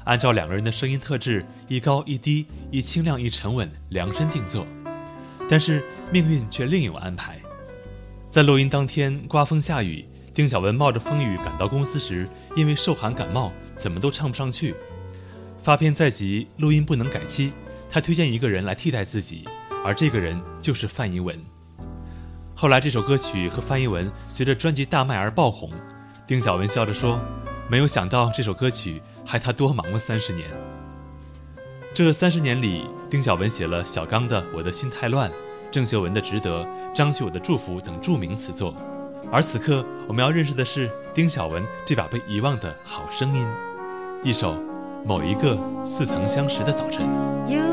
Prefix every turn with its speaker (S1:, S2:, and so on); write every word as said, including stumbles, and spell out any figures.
S1: 按照两个人的声音特质，一高一低，一清亮一沉稳，量身定做。但是命运却另有安排。在录音当天，刮风下雨，丁晓雯冒着风雨赶到公司时，因为受寒感冒，怎么都唱不上去。发片在即，录音不能改期，他推荐一个人来替代自己，而这个人就是范逸文。后来这首歌曲和范逸文随着专辑大卖而爆红，丁晓雯笑着说，没有想到这首歌曲害他多忙了三十年。这三十年里，丁晓雯写了小刚的《我的心太乱》，郑秀文的《值得》，张学友的《祝福》等著名词作。而此刻我们要认识的是丁晓雯这把被遗忘的好声音，一首《某一个似曾相识的早晨》。
S2: 有